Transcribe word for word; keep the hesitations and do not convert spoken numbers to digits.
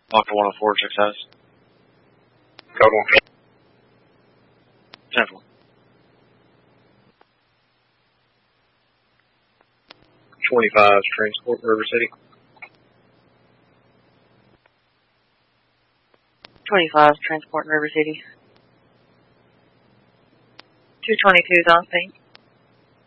Locker one oh four, success. Code one. Central. twenty-five, transport River City. twenty-five, transport River City. two twenty-two is on scene.